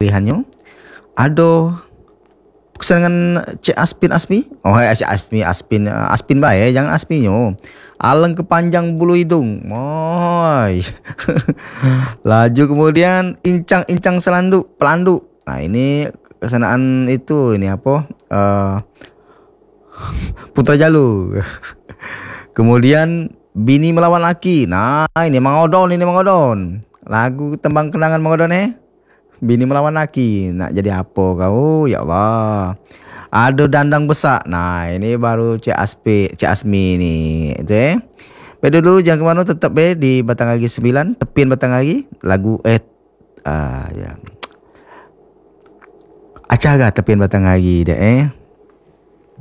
pilihannya. Ada kesenangan Cik Aspi. Oh, Cik Aspin baik, jangan Aspinyo. Alang kepanjang bulu hidung. Moy. Laju kemudian incang pelandu. Nah, ini kesenangan itu, ini apa? Putra Jalu. Kemudian bini melawan laki. Nah, ini Mangodon. Lagu tembang kenangan Mangodon. Bini melawan laki. Nak jadi apa kau? Ya Allah. Ada dandang besar. Nah, ini baru Cik Asmi ni. Itu Baik dulu, jangan kemana, tetap di Batang Hari 9, Tepian Batang Hari. Lagu ya. Acara Tepian Batang Hari dia